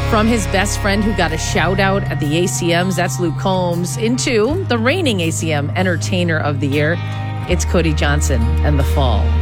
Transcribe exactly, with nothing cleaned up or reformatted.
From his best friend who got a shout out at the A C Ms, that's Luke Combs, into the reigning A C M Entertainer of the Year, it's Cody Johnson and The Fall.